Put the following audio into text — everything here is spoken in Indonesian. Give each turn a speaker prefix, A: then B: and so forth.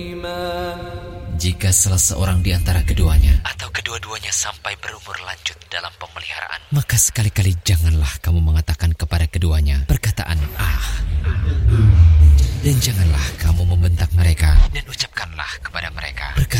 A: Jika salah seorang di antara keduanya atau kedua-duanya sampai berumur lanjut dalam pemeliharaan, maka sekali-kali janganlah kamu mengatakan kepada keduanya perkataan "ah". Dan janganlah kamu membentak mereka dan ucapkanlah kepada mereka